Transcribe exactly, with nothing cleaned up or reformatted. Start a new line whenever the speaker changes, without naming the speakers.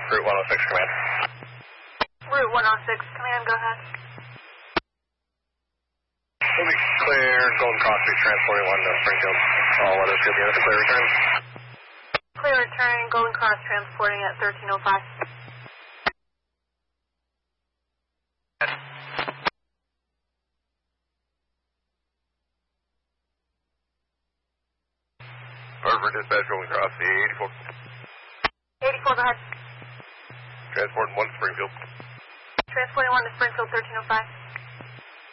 Route one oh six, command.
Route one oh six, command, go ahead.
We'll be clear, Golden Cross Street, transporting one to Springfield. All weather good unit, clear return.
Clear return, Golden Cross transporting at thirteen oh five.
Harvard dispatch, Golden Cross, the eighty-four.
eighty-four, go ahead.
Transporting one to Springfield.
Transporting one to Springfield, thirteen oh five.